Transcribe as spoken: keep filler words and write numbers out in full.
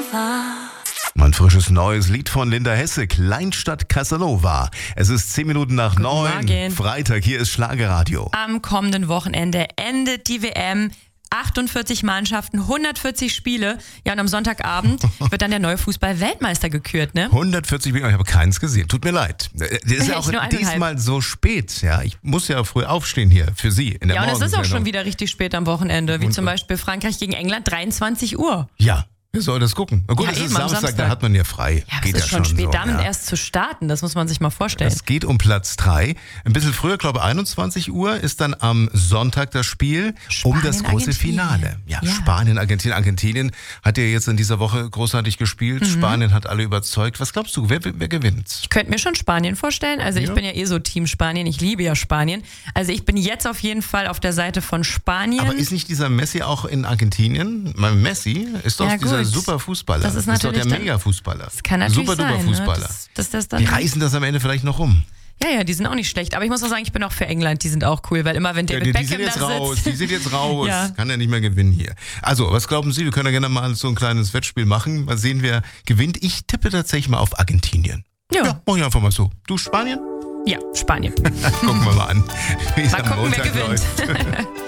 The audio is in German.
Mein frisches neues Lied von Linda Hesse, Kleinstadt Casanova. Es ist zehn Minuten nach Guten neun. Morgen. Freitag, hier ist Schlagerradio. Am kommenden Wochenende endet die W M. achtundvierzig Mannschaften, hundertvierzig Spiele. Ja, und am Sonntagabend wird dann der neue Fußball-Weltmeister gekürt, ne? hundertvierzig Millionen, ich habe keins gesehen. Tut mir leid. Das ist ja Ich auch nur eineinhalb. diesmal so spät. Ja, ich muss ja früh aufstehen hier für Sie in der Ja, und es ist auch Morgensendung. schon wieder richtig spät am Wochenende, wie Und- zum Beispiel Frankreich gegen England, dreiundzwanzig Uhr. Ja, wer soll das gucken? Na gut, Ja, es ist eben, am Samstag, Samstag. da hat man ja frei. Ja, Geht es ist ja schon spät, so, damit ja. erst zu starten, das muss man sich mal vorstellen. Es geht um Platz drei. Ein bisschen früher, glaube ich, einundzwanzig Uhr ist dann am Sonntag das Spiel um das Spanien, große Argentinien. Finale. Ja, Ja. Spanien, Argentinien. Argentinien hat ja jetzt in dieser Woche großartig gespielt. Mhm. Spanien hat alle überzeugt. Was glaubst du, wer, wer gewinnt? Ich könnte mir schon Spanien vorstellen. Also ich Ja. bin ja eh so Team Spanien. Ich liebe ja Spanien. Also ich bin jetzt auf jeden Fall auf der Seite von Spanien. Aber ist nicht dieser Messi auch in Argentinien? Mein Messi ist doch Ja, dieser gut. super Fußballer. Das ist doch natürlich der dann- Mega-Fußballer. das kann natürlich super duper sein, Fußballer. ne? dass, dass das dann Die reißen das am Ende vielleicht noch um. Ja, ja, die sind auch nicht schlecht. Aber ich muss auch sagen, ich bin auch für England. Die sind auch cool, weil immer wenn Ja, David die, die Beckham sind jetzt da raus, sitzt. die sind jetzt raus. Ja. Kann ja nicht mehr gewinnen hier. Also, was glauben Sie? Wir können ja gerne mal so ein kleines Wettspiel machen. Mal sehen, wer gewinnt. Ich tippe tatsächlich mal auf Argentinien. Ja. Ja, mach ich einfach mal so. Du Spanien? Ja, Spanien. Gucken wir mal an, wie es Mal am gucken, wer Montag gewinnt. läuft.